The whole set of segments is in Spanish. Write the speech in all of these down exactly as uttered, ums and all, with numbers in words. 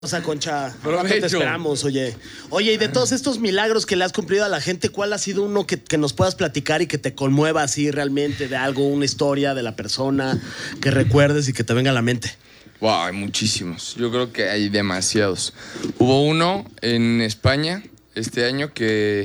O sea, Concha, ¿cuánto te esperamos, oye? Oye, y de todos estos milagros que le has cumplido a la gente, ¿cuál ha sido uno que, que nos puedas platicar y que te conmueva así realmente de algo, una historia de la persona que recuerdes y que te venga a la mente? Wow, hay muchísimos. Yo creo que hay demasiados. Hubo uno en España este año que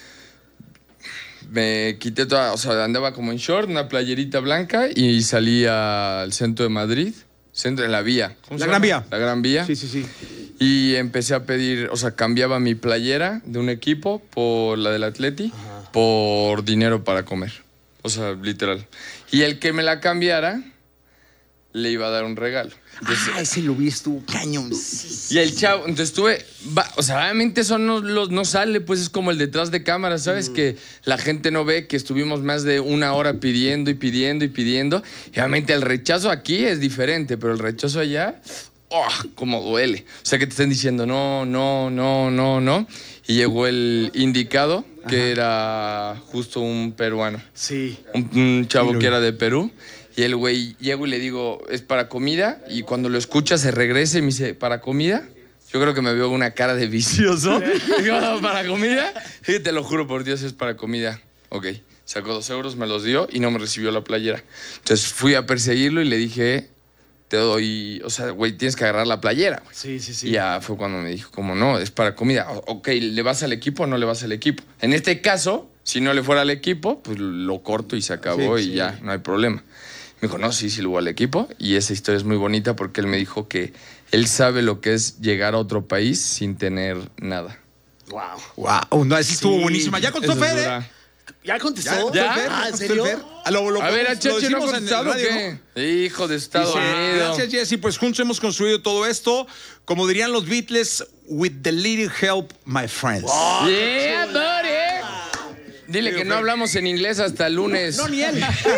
me quité toda, o sea, andaba como en short, una playerita blanca y salí al centro de Madrid. Centro, en la vía. La Gran Vía. La Gran Vía. Sí, sí, sí. Y empecé a pedir, o sea, cambiaba mi playera de un equipo por la del Atleti, Ajá. por dinero para comer. O sea, literal. Y el que me la cambiara, le iba a dar un regalo. Entonces, ah, ese lo vi, estuvo cañón. Y el chavo, entonces estuve, va, o sea, obviamente eso no, lo, no sale, pues es como el detrás de cámara, ¿sabes? Mm. Que la gente no ve que estuvimos más de una hora pidiendo y pidiendo y pidiendo. Y obviamente el rechazo aquí es diferente, pero el rechazo allá, ¡oh! Como duele. O sea, que te estén diciendo no, no, no, no, no. Y llegó el indicado, que Ajá. era justo un peruano. Sí. Un, un chavo que era de Perú. Y el güey, llego y le digo, es para comida. Y cuando lo escucha, se regresa y me dice, ¿para comida? Yo creo que me veo una cara de vicioso. Digo, ¿para comida? Y te lo juro por Dios, es para comida. Ok. Sacó dos euros, me los dio y no me recibió la playera. Entonces fui a perseguirlo y le dije, te doy, o sea, güey, tienes que agarrar la playera. Güey. Sí, sí, sí. Y ya fue cuando me dijo, como no, es para comida. Ok, ¿le vas al equipo o no le vas al equipo? En este caso, si no le fuera al equipo, pues lo corto y se acabó sí, y sí. ya, no hay problema. Me dijo, no, sí, sí, luego al equipo. Y esa historia es muy bonita porque él me dijo que él sabe lo que es llegar a otro país sin tener nada. Wow. Wow, no, así estuvo sí. buenísima. ¿Ya contestó Fede? ¿Ya contestó? ¿Ya? ¿Ya? Ah, ¿en serio? A, lo, lo, a ver, a Cheche no ha contestado, ¿o qué? Hijo de Estado Dice, Unido. Gracias, Jessy. Pues juntos hemos construido todo esto. Como dirían los Beatles, with the little help, my friends. Wow, yeah, buddy. Dile sí, que okay. no hablamos en inglés hasta el lunes. No, ni él.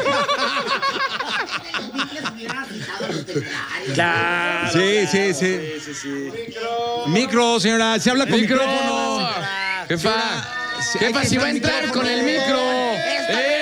Claro, sí, claro, sí, sí, sí, sí, sí. Micro. Micro, señora. Se habla con micro. micrófono. Jefa, jefa, si va a entrar con el micro. ¡Eh!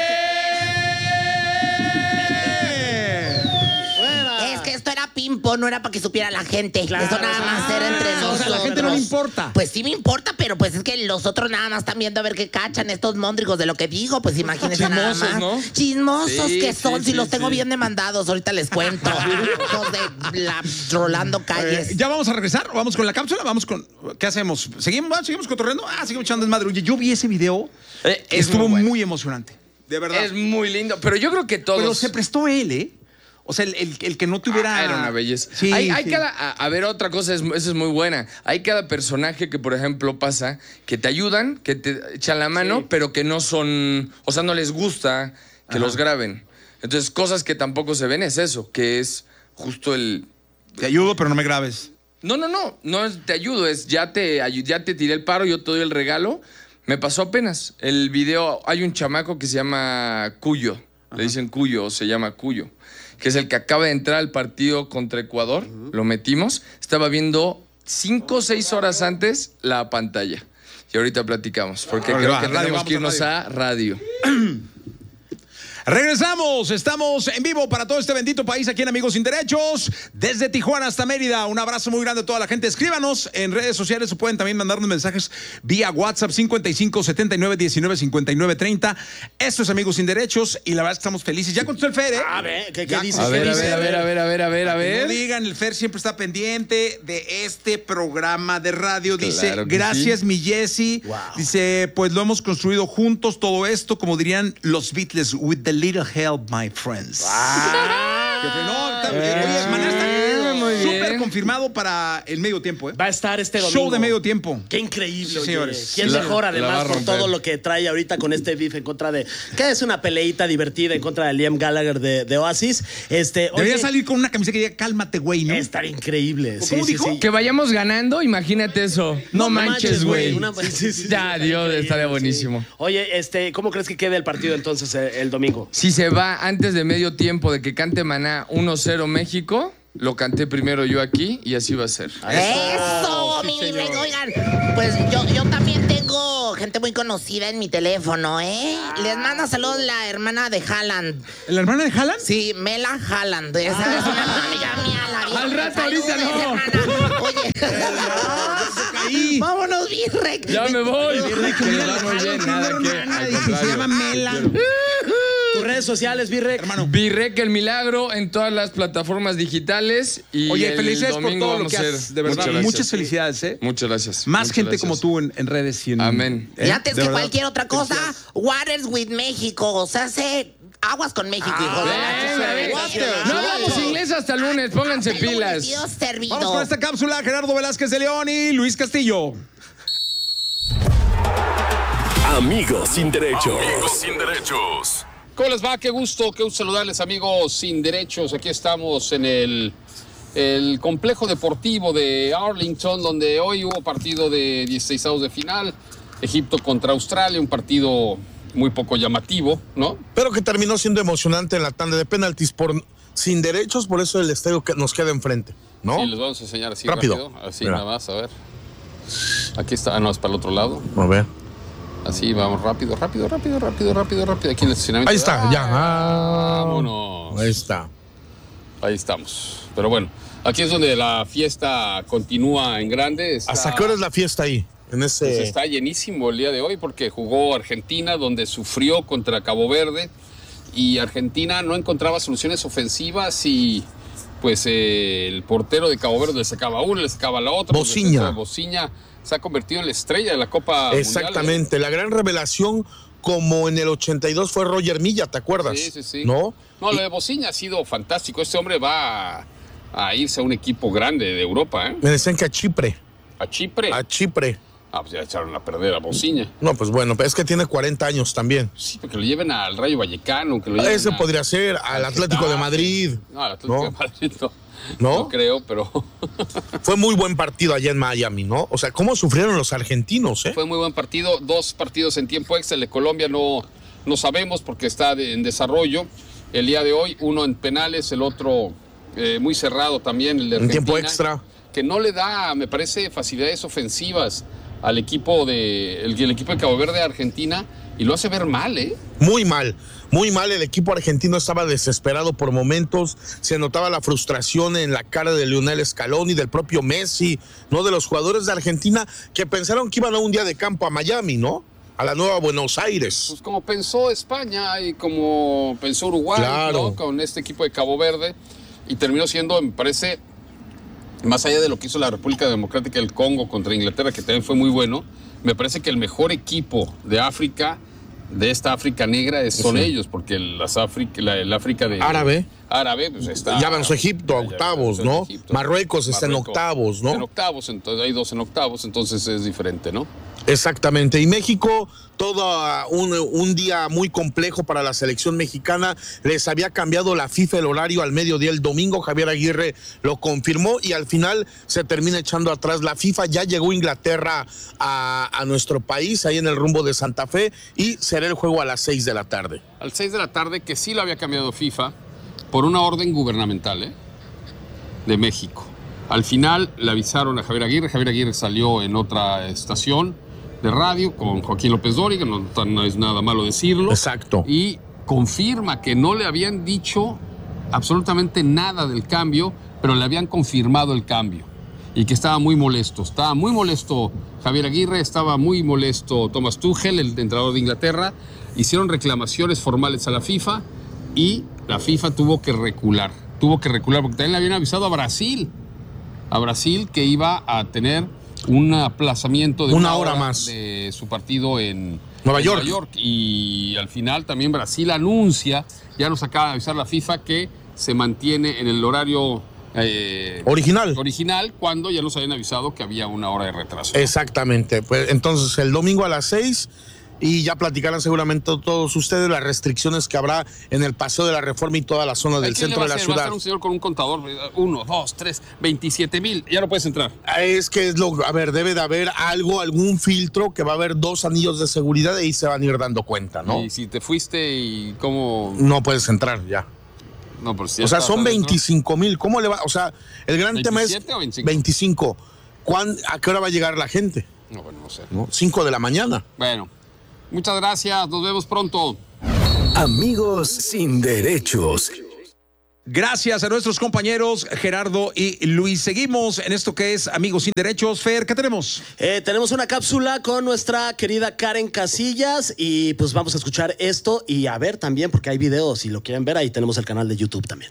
Pimpo, no era para que supiera la gente. Claro, eso nada más era entre ah, nosotros. O sea, a la gente no le importa. Pues sí me importa, pero pues es que los otros nada más están viendo a ver qué cachan estos móndrigos de lo que digo. Pues imagínense nada más. ¿No? Chismosos sí, que son, sí, si sí, los tengo sí. bien demandados, ahorita les cuento. Los de la, rolando calles. Eh, ya vamos a regresar, vamos con la cápsula, vamos con. ¿Qué hacemos? ¿Seguimos, seguimos cotorreando? Ah, seguimos echando desmadre. Oye, yo vi ese video. Eh, estuvo muy, bueno. muy emocionante. De verdad. Es muy lindo, pero yo creo que todos. Pero se prestó él, ¿eh? O sea, el, el, el que no tuviera... Ah, era una belleza. Sí, hay, hay sí. cada... A, a ver, otra cosa, es, esa es muy buena. Hay cada personaje que, por ejemplo, pasa, que te ayudan, que te echan la mano, sí. pero que no son... O sea, no les gusta que Ajá. los graben. Entonces, cosas que tampoco se ven es eso, que es justo el... Te ayudo, pero no me grabes. No, no, no. No es te ayudo, es ya te, ya te tiré el paro, yo te doy el regalo. Me pasó apenas. El video... Hay un chamaco que se llama Cuyo. Ajá. Le dicen Cuyo, o se llama Cuyo. Que es el que acaba de entrar al partido contra Ecuador, uh-huh. lo metimos, estaba viendo cinco o seis horas antes la pantalla. Y ahorita platicamos, porque ah, creo va, que radio, tenemos que irnos a radio. A radio. Regresamos, estamos en vivo para todo este bendito país aquí en Amigos Sin Derechos, desde Tijuana hasta Mérida. Un abrazo muy grande a toda la gente. Escríbanos en redes sociales o pueden también mandarnos mensajes vía WhatsApp cincuenta y cinco, setenta y nueve, diecinueve, cincuenta y nueve, treinta. Esto es Amigos Sin Derechos y la verdad es que estamos felices. Ya contestó el Fer, ¿eh? A ver, ¿qué, qué dice? A ver, ¿Qué a dice? ver, a ver, a ver, a ver, a ver, a ver. No digan, el Fer siempre está pendiente de este programa de radio. Dice, claro que gracias sí. mi Jessy. Wow. Dice, pues lo hemos construido juntos todo esto, como dirían los Beatles, with the little help, my friends. Ah, no, está, eh, oye, Maná está súper confirmado para el medio tiempo, ¿eh? Va a estar este domingo. Show de medio tiempo. Qué increíble, sí, oye. señores. ¿Quién la, mejor además por todo lo que trae ahorita con este beef en contra de... Que es una peleita divertida en contra de Liam Gallagher de, de Oasis. Este, Debería oye, salir con una camiseta que diga cálmate, güey, ¿no? Estar increíble. Sí, ¿Cómo sí, dijo? sí. Que vayamos ganando, imagínate eso. No, no manches, güey. Sí, sí, ya, Dios, estaría buenísimo. Sí. Oye, este, ¿cómo crees que quede el partido entonces el, el domingo? Si se va antes de medio tiempo de que cante Maná uno cero México, lo canté primero yo aquí y así va a ser. ¡Eso! Eso mi, mi, oigan, pues yo, yo también tengo gente muy conocida en mi teléfono, ¿eh? Les manda saludos la hermana de Haaland. ¿La hermana de Haaland? Sí, Mela Haaland. Esa ah. es una amiga mía. La Al rato, ahorita no. Hermana. Oye, Ya me voy. Virrey, Que les va muy bien. Nada que. al contrario. Se llama Mela. Tus redes sociales, Virrey. Hermano. Virrey el Milagro en todas las plataformas digitales. Y Oye, el felicidades por domingo todo lo vamos que a hacer- haces. De verdad, Muchas gracias. muchas felicidades, ¿eh? Muchas gracias. Más Muchas gente gracias. como tú en, en redes y en... Amén. ¿eh? Y antes De que verdad. cualquier otra cosa, Waters with México. O sea, hace aguas con México, hijo de la Venga, venga. chingada. No hablamos inglés hasta el lunes. Pónganse Tengo un pilas. vestido servido. Vamos con esta cápsula. Gerardo Velázquez de León y Luis Castillo. Amigos sin derechos. Amigos sin derechos. ¿Cómo les va? Qué gusto, qué gusto saludarles, amigos sin derechos. Aquí estamos en el, el complejo deportivo de Arlington, donde hoy hubo partido de dieciseisavos de final. Egipto contra Australia, un partido muy poco llamativo, ¿no? Pero que terminó siendo emocionante en la tanda de penaltis por sin derechos, por eso el estadio que nos queda enfrente, ¿no? Sí, les vamos a enseñar así Rápido. rápido. Así Mira. nada más, a ver. Aquí está, ah, no, es para el otro lado. A ver. Así, vamos rápido, rápido, rápido, rápido, rápido, rápido. Aquí en el estacionamiento. Ahí está, ya. Ah, Vámonos. Ahí está. Ahí estamos. Pero bueno, aquí es donde la fiesta continúa en grande. Está- ¿Hasta qué hora es la fiesta ahí? En ese... Pues está llenísimo el día de hoy porque jugó Argentina, donde sufrió contra Cabo Verde, y Argentina no encontraba soluciones ofensivas y pues eh, el portero de Cabo Verde le sacaba una, le sacaba la otra. pues, Bociña. el Bociña se ha convertido en la estrella de la Copa Mundial, ¿eh? Exactamente. La gran revelación, como en el ochenta y dos fue Roger Milla, ¿te acuerdas? Sí, sí, sí. ¿No? No, lo de Bociña ha sido fantástico. Este hombre va a, a irse a un equipo grande de Europa, ¿eh? Me decían que a Chipre. A Chipre. A Chipre. Ah, pues ya echaron a perder a Bociña. No, pues bueno, pero es que tiene cuarenta años también. Sí, porque lo lleven al Rayo Vallecano, que lo lleven Ese a- podría ser, al Atlético de Getafe. Madrid. No, al Atlético ¿No? de Madrid no. ¿No? No creo, pero Fue muy buen partido allá en Miami, ¿no? O sea, ¿cómo sufrieron los argentinos, eh? fue muy buen partido. Dos partidos en tiempo extra. El de Colombia no, no sabemos porque está de- en desarrollo. El día de hoy, uno en penales, el otro eh, muy cerrado también, el de En Argentina. tiempo extra. Que no le da, me parece, facilidades ofensivas al equipo de el, el equipo de Cabo Verde de Argentina y lo hace ver mal, ¿eh? Muy mal, muy mal. El equipo argentino estaba desesperado por momentos. Se notaba la frustración en la cara de Lionel Scaloni, del propio Messi, ¿no? De los jugadores de Argentina que pensaron que iban a un día de campo a Miami, ¿no? A la nueva Buenos Aires. Pues como pensó España y como pensó Uruguay, Claro. ¿no? Con este equipo de Cabo Verde, y terminó siendo, me parece, más allá de lo que hizo la República Democrática del Congo contra Inglaterra, que también fue muy bueno, me parece que el mejor equipo de África, de esta África negra, es- son Sí. ellos, porque las África, la, el África de Árabe. árabe, pues está. Ya avanzó Egipto a ya- ya octavos, avanzó ¿no? Egipto. Marruecos está en octavos, ¿no? En octavos, entonces hay dos en octavos, entonces es diferente, ¿no? Exactamente. Y México, todo un, un día muy complejo para la selección mexicana. Les había cambiado la FIFA el horario al mediodía el domingo. Javier Aguirre lo confirmó y al final se termina echando atrás la FIFA. Ya llegó Inglaterra a, a nuestro país, ahí en el rumbo de Santa Fe, y será el juego a las seis de la tarde. Al seis de la tarde, que sí lo había cambiado FIFA por una orden gubernamental, ¿eh? De México. Al final le avisaron a Javier Aguirre. Javier Aguirre salió en otra estación de radio con Joaquín López Dóriga, no, no es nada malo decirlo. Exacto. Y confirma que no le habían dicho absolutamente nada del cambio, pero le habían confirmado el cambio. Y que estaba muy molesto. Estaba muy molesto Javier Aguirre, estaba muy molesto Thomas Tuchel, el entrenador de Inglaterra. Hicieron reclamaciones formales a la FIFA y la FIFA tuvo que recular. Tuvo que recular porque también le habían avisado a Brasil. A Brasil que iba a tener un aplazamiento de Una una, hora hora más. de su partido en Nueva en York. Y al final también Brasil anuncia, ya nos acaba de avisar la FIFA, que se mantiene en el horario eh, Original. original cuando ya nos habían avisado que había una hora de retraso. Exactamente. Pues entonces el domingo a las seis, y ya platicarán seguramente todos ustedes las restricciones que habrá en el Paseo de la Reforma y toda la zona del ¿Quién le centro va de a la hacer? Va a ciudad. estar un señor con un contador, uno, dos, tres, veintisiete mil, ya no puedes entrar. Es que es lo, a ver, debe de haber algo, algún filtro, que va a haber dos anillos de seguridad y ahí se van a ir dando cuenta, ¿no? Y si te fuiste y cómo... No puedes entrar ya. No, pero si ya O sea, estás son adentro. veinticinco mil. ¿Cómo le va? O sea, el gran tema es ¿veintisiete o veinticinco? veinticinco. ¿Cuán- ¿A qué hora va a llegar la gente? No, bueno, no sé. ¿No? cinco de la mañana. Bueno, muchas gracias, nos vemos pronto. Amigos sin derechos. Gracias a nuestros compañeros Gerardo y Luis. Seguimos en esto que es Amigos Sin Derechos. Fer, ¿qué tenemos? Eh, tenemos una cápsula con nuestra querida Karen Casillas y pues vamos a escuchar esto y a ver también, porque hay videos, si lo quieren ver, ahí tenemos el canal de YouTube también.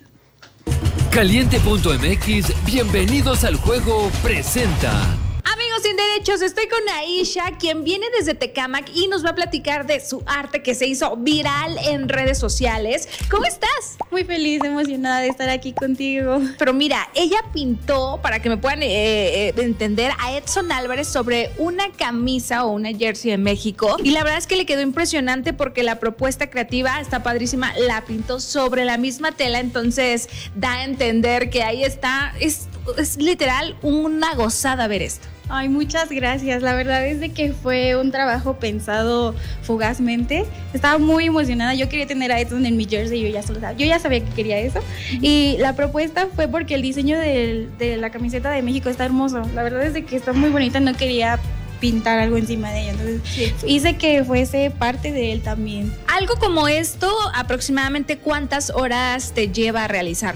Caliente punto M X, bienvenidos al juego, presenta. Amigos Sin Derechos, estoy con Aisha, quien viene desde Tecámac y nos va a platicar de su arte que se hizo viral en redes sociales. ¿Cómo estás? Muy feliz, emocionada de estar aquí contigo. Pero mira, ella pintó, para que me puedan eh, eh, entender, a Edson Álvarez sobre una camisa o una jersey de México. Y la verdad es que le quedó impresionante porque la propuesta creativa está padrísima. La pintó sobre la misma tela, entonces da a entender que ahí está, es, es literal una gozada ver esto. Ay, muchas gracias. La verdad es de que fue un trabajo pensado fugazmente. Estaba muy emocionada. Yo quería tener a Edson en mi jersey. Yo ya, sabía, yo ya sabía que quería eso. Y la propuesta fue porque el diseño de, de la camiseta de México está hermoso. La verdad es de que está muy bonita. No quería pintar algo encima de ella. Entonces sí, hice que fuese parte de él también. Algo como esto, aproximadamente ¿cuántas horas te lleva a realizarlo?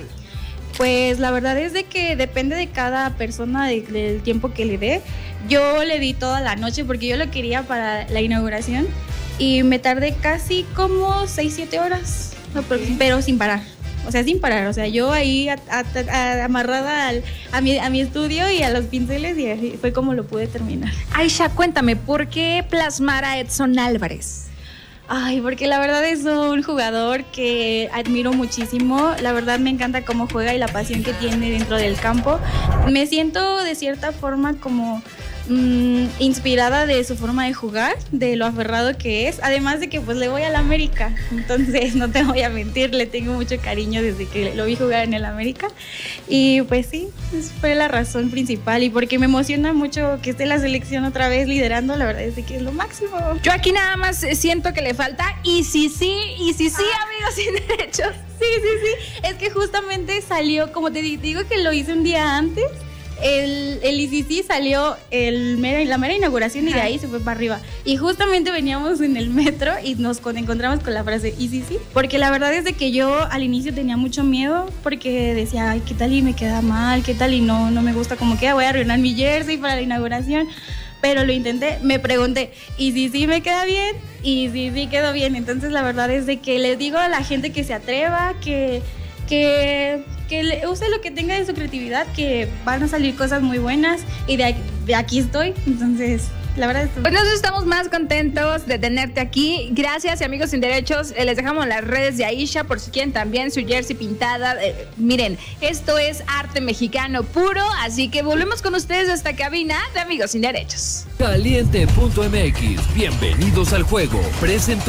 Pues la verdad es de que depende de cada persona, de, del tiempo que le dé. Yo le di toda la noche porque yo lo quería para la inauguración y me tardé casi como seis, siete horas, pero sin parar. O sea, sin parar. O sea, yo ahí a, a, a, amarrada al, a, mi, a mi estudio y a los pinceles y así fue como lo pude terminar. Aisha, cuéntame, ¿por qué plasmar a Edson Álvarez? Ay, porque la verdad es un jugador que admiro muchísimo. La verdad me encanta cómo juega y la pasión que tiene dentro del campo. Me siento de cierta forma como mmm, inspirada de su forma de jugar, de lo aferrado que es. Además de que pues le voy al América. Entonces no te voy a mentir, le tengo mucho cariño desde que lo vi jugar en el América. Y pues sí, esa fue la razón principal. Y porque me emociona mucho que esté la selección otra vez liderando, la verdad es que es lo máximo. Yo aquí nada más siento que le falta y sí, sí, y sí, sí, ah. Amigos Sin Derechos. Sí, sí, sí. Es que justamente salió, como te digo que lo hice un día antes, el, el I C C salió el mera, la mera inauguración y de ahí se fue para arriba. Y justamente veníamos en el metro y nos encontramos con la frase I C C. Porque la verdad es de que yo al inicio tenía mucho miedo porque decía, ay, ¿qué tal y me queda mal? ¿Qué tal y no, no me gusta como queda? Voy a arruinar mi jersey para la inauguración. Pero lo intenté, me pregunté, ¿y si sí me queda bien? Y si sí quedó bien. Entonces la verdad es de que les digo a la gente que se atreva, que, que, que le use lo que tenga de su creatividad, que van a salir cosas muy buenas y de, de aquí estoy. Entonces, la verdad es que... Pues nosotros estamos más contentos de tenerte aquí. Gracias, y Amigos Sin Derechos. Eh, les dejamos las redes de Aisha por si quieren también su jersey pintada. Eh, miren, esto es arte mexicano puro, así que volvemos con ustedes a esta cabina de Amigos Sin Derechos. Caliente punto M X, bienvenidos al juego, presentó.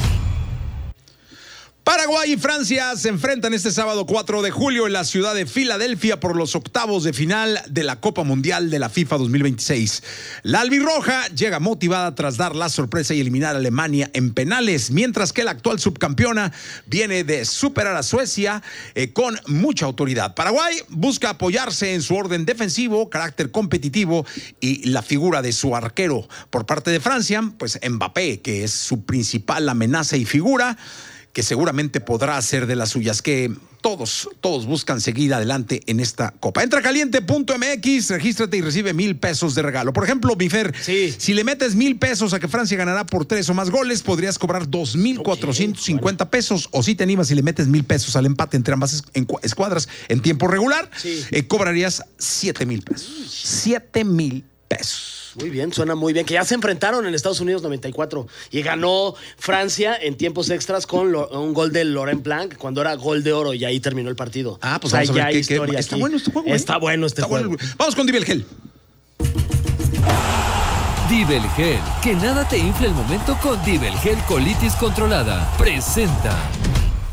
Paraguay y Francia se enfrentan este sábado cuatro de julio en la ciudad de Filadelfia por los octavos de final de la Copa Mundial de la FIFA dos mil veintiséis. La albirroja llega motivada tras dar la sorpresa y eliminar a Alemania en penales, mientras que la actual subcampeona viene de superar a Suecia eh, con mucha autoridad. Paraguay busca apoyarse en su orden defensivo, carácter competitivo y la figura de su arquero. Por parte de Francia, pues Mbappé, que es su principal amenaza y figura, que seguramente podrá hacer de las suyas, que todos, todos buscan seguir adelante en esta Copa. Entra a caliente punto M X, regístrate y recibe mil pesos de regalo. Por ejemplo, Bifer, sí. si le metes mil pesos a que Francia ganará por tres o más goles, podrías cobrar dos mil cuatrocientos cincuenta okay, pesos. O si te animas y le metes mil pesos al empate entre ambas escuadras en tiempo regular, sí. eh, cobrarías siete mil pesos. siete mil pesos. Muy bien, suena muy bien. Que ya se enfrentaron en Estados Unidos noventa y cuatro y ganó Francia en tiempos extras con lo, un gol de Laurent Blanc cuando era gol de oro y ahí terminó el partido. Ah, pues o sea, vamos a ver qué, qué, está bueno este juego. ¿eh? Está bueno este está juego. Bueno. Vamos con Divel Gel. Divel Gel, que nada te infle el momento con Divel Gel Colitis Controlada. Presenta.